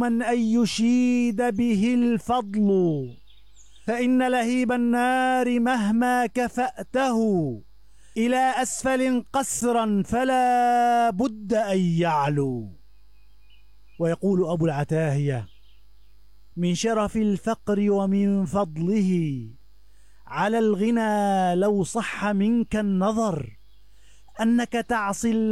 من أن يشيد به الفضل، فإن لهيب النار مهما كفأته إلى أسفل قسرا فلا بد أن يعلو. ويقول أبو العتاهية: من شرف الفقر ومن فضله على الغنى لو صح منك النظر أنك تعصي